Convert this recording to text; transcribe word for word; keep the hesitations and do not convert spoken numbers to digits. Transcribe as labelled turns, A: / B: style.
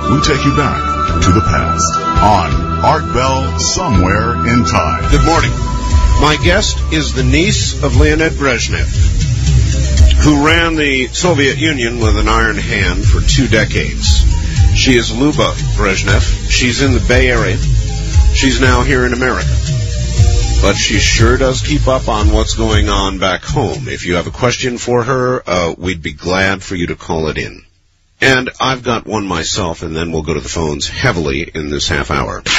A: we take you back to the past on Art Bell Somewhere in Time.
B: Good morning. My guest is the niece of Leonid Brezhnev, who ran the Soviet Union with an iron hand for two decades. She is Luba Brezhnev. She's in the Bay Area. She's now here in America. But she sure does keep up on what's going on back home. If you have a question for her, uh, we'd be glad for you to call it in. And I've got one myself, and then we'll go to the phones heavily in this half hour.